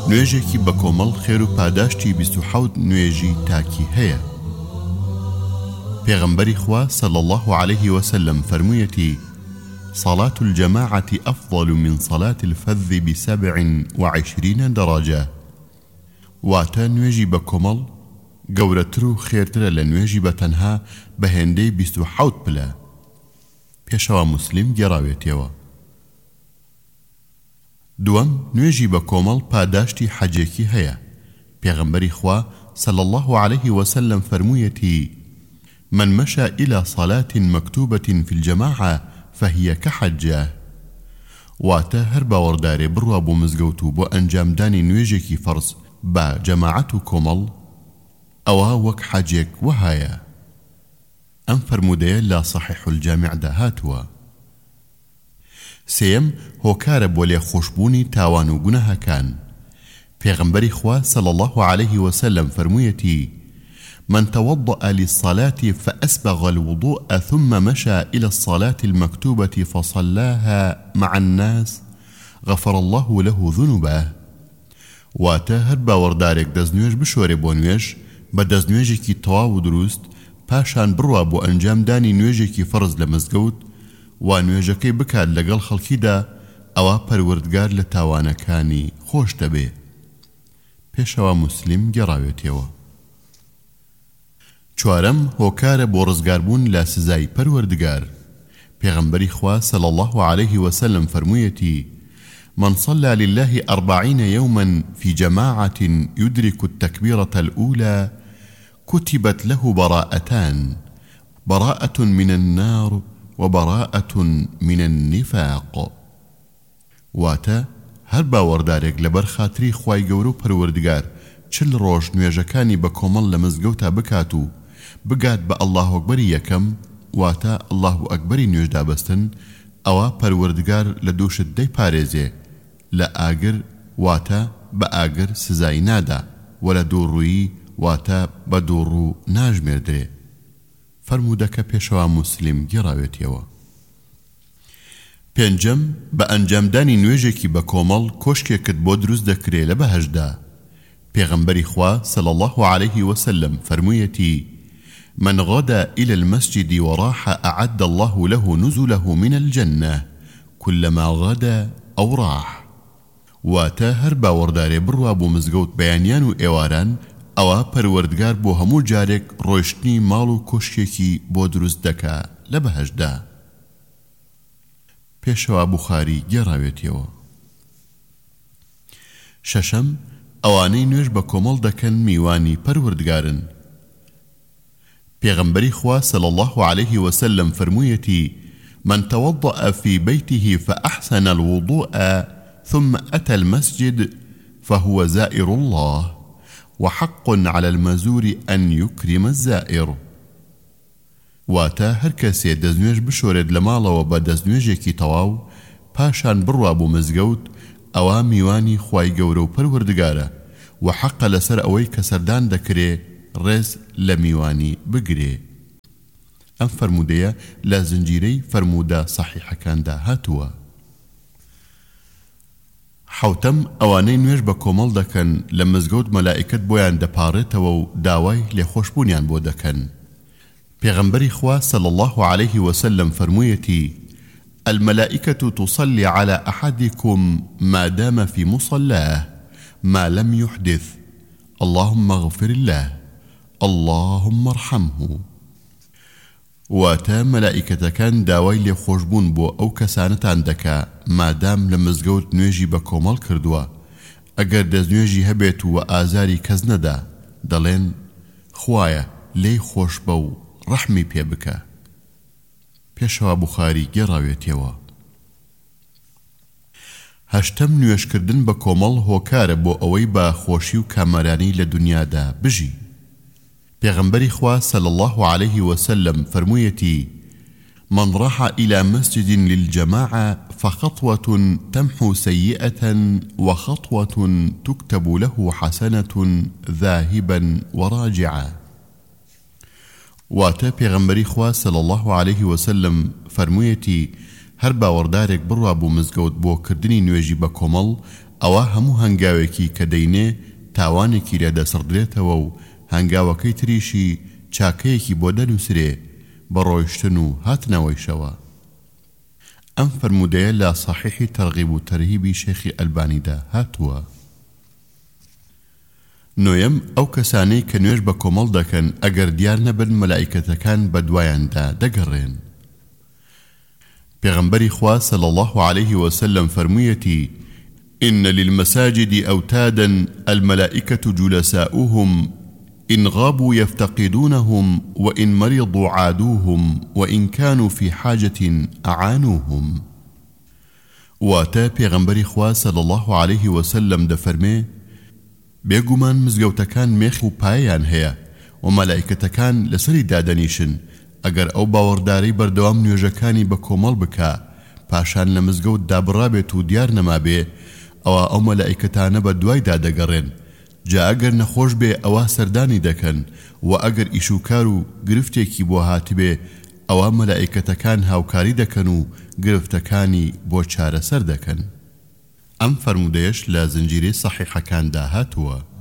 نوێژێکی بە کۆمەڵ خێر و پاداشتی 27 نوێژی تاکی هەیە. پێغەمبەری خوا صلی الله عليه وسلم فەرموویەتی: صلاة الجماعة أفضل من صلاة الفذ ب27 درجة. واتە نوێژی بە کۆمەڵ گەورەتر و خێرترە لە نوێژی بە تەنها بە هێندەی 27 پلە. پێشەوە موسلیم گێڕاوێتەوە. دووەم، نوێژی بە کۆمەڵ پاداشتی حەجێکی هەیە. پێغەمبەری خوا صلی الله عليه وسلم فەرموویەتی: من مشى إلى صلاة مكتوبة في الجماعة فهي كحجة. واتە هەر باوەڕدارێ بڕوا بۆ مزگەوت و بۆ ئەنجامدانی نوێژێکی فەرز بە جەماعەت و کۆمەڵ، ئەوە وەک حەجێک وهایە. ئەم فەرموودەیە لە صحیح الجامعدا هاتووە. سێیەم، هۆکارە بۆ لێخۆشبوونی تاوان و گوناهەکان. پێغەمبەری خوا صلی الله عليه وسلم فەرموویەتی: من توضأ للصلاة فأسبغ الوضوء ثم مشى إلى الصلاة المكتوبة فصلاها مع الناس غفر الله له ذنوبه. واتە هەر باوەڕدارێک دەستنوێژ بشۆرێ بۆ نوێژ بە دەستنوێژێکی تەواو و دروست، پاشان بڕوا بۆ ئەنجامدانی نوێژێکی فەرز لە مزگەوت و نوێژەکەی بکات لەگەڵ خەڵکیدا، ئەوە پەروەردگار لە تاوانەکانی خۆش دەبێ. پێشەوە موسلیم گێڕاوێتەوە. چوارەم، هۆکارە بۆ ڕزگاربوون لە سزای پەروەردگار. پێغەمبەری خوا صلی الله عليه وسلم فەرموویەتی: من صلى لله 40 يوما في جماعة يدرك التكبيرة الأولى كتبت له براءتان، براءة من النار وبراءة من النفاق. واتە هەر باوەڕدارێک لەبەر خاتری خوای گەورە و پەروەردگار 40 ڕۆژ نوێژەکانی بە کۆمەڵ لە مزگەوتا بکات و بگات بە ئەڵڵاهو ئەکبەری یەکەم، واتە ئەڵڵاهو ئەکبەری نوێژدا بەستن، ئەوە پەروەردگار لە دووشت دەیپارێزێ، لە ئاگر واتە بە ئاگر سزای نادا، و لە دووڕوویی واتە بە دووڕوو ناژمێردرێ. فەرموودەکە پێشەوە موسلیم گێڕاوێتەوە. پێنجەم، بە ئەنجامدانی نوێژێکی بە کۆمەڵ کۆشکێکت بۆ دروست دەکرێ لە بەهەشدا. پێغەمبەری خوا صلی الله عليه وسلم فەرموویەتی: من غدا إلى المسجد وراح أعد الله له نزله من الجنة كلما غدا أو راح. واتە هەر باوەڕدارێ بڕوا بۆ مزگەوت بەیانیان و ئێواران، ئەوە پەروەردگار بۆ هەموو جارێک ڕۆیشتنی ماڵ و کۆشکێکی بۆ دروست دەکا لە بەهەشدا. پێشەوە بوخاری گێڕاوێتەوە. شەشەم، ئەوانەی نوێژ بە کۆمەڵ دەکەن میوانی پەروەردگارن. پێغەمبەری خوا صلی الله عليه وسلم فەرموویەتی: من توضأ في بيته فأحسن الوضوء ثم أتى المسجد فهو زائر الله وحق على المزور أن يكرم الزائر. واتە هەر کەسێ دەستنوێژ بشۆرێت لە ماڵەوە بە دەستنوێژێکی تەواو، پاشان بڕوا بۆ مزگەوت، ئەوە میوانی خوای گەورە و پەروەردگارە و حەقە لەسەر ئەوەی کە سەردان دەکرێ ڕێز لە میوانی بگرێ. ئەم فەرموودەیە لە زنجیرەی فەرموودە سەحیحەکاندا هاتووە. حەوتەم، ئەوانەی نوێژ بە کۆمەڵ دەکەن لە مزگەوت مەلائیکەت بۆیان دەپاڕێتەوە و داوای لێخۆشبوونیان بۆ دەکەن. پێغەمبەری خوا صلی الله عليه وسلم فەرموویەتی: الملائكة تصلي على أحدكم ما دام في مصلاه ما لم يحدث اللهم اغفر الله اللهم ارحمه. واتە مەلائیکەتەکان داوای لێخۆشبوون بۆ ئەو کەسانتان دەکا مادام لە مزگەوت نوێژی بە کۆمەڵ کردووە. ئەگەر دەستنوێژی هەبێت و ئازاری کەس نەدا، دەڵێن: خوایە لێی خۆش بە و ڕەحمی پێ بکە. پێشەوە بوخاری گێڕاوێتەوە. هەشتەم، نوێژکردن بە کۆمەڵ هۆکارە بۆ ئەوەی بە خۆشی و کامەرانی لە دنیادا بژی. پێغەمبەری خوا صلی الله عليه وسلم فەرموویەتی: من راح إلى مسجد للجماعة فخطوة تمحو سيئة وخطوة تكتب له حسنة ذاهبا وراجعا. واتە پێغەمبەری خوا صلی الله عليه وسلم فەرموویەتی: هەر باوەڕدارێک بڕوا بۆ مزگەوت بۆ کردنی نوێژی بە کۆمەڵ، ئەوە هەموو هەنگاوێکی کە دەینێ تاوانێکی لێدەسڕدرێتەوە و هەنگاوەکەی تریشی چاکەیەکی بۆ دەنووسرێ بە ڕۆیشتن و هاتنەوەیشەوە. ئەم فەرمودەیە لە صحیحی تەرغیب و تەرهیبی شێخی ئەلبانیدا هاتووە. نۆیەم ئەو کەسانەی کە نوێژ بە کۆمەڵ دەکەن ئەگەر دیار نەبن مەلائیکەتەکان بە دوایاندا دەگەڕێن. پێغەمبەری خوا صلی الله عليه وسلم فەرموویەتی: إن للمساجد أوتادا الملائكة جلساؤهم إن غابوا يفتقدونهم وإن مرضوا عادوهم وإن كانوا في حاجة أعانوهم. واتا پیغمبری خوا صلی الله عليه وسلم دفرمي بێگومان مزگەوتەکان مێخ و پایان هەیە و مەلائیکەتەکان لەسەری دادەنیشن ئەگەر ئەو باوەڕداری بەردەوام نوێژەکانی بە کۆمەڵ بکا پاشان لە مزگەوت دابڕابێت و دیار نەمابێ ئەوە ئەو مەلائیکەتانە بە دوایدا دەگەڕێن. جا ئەگەر نەخۆش بێ ئەوە سەردانی دەکەن و ئەگەر ئیشوکار و گرفتێکی بۆ هاتبێ ئەوە مەلائیکەتەکان هاوکاری دەکەن و گرفتەکانی بۆ چارەسەر دەکەن. ئەم فەرمودەیەش لە زنجیرەی سەحیحەکاندا هاتووە.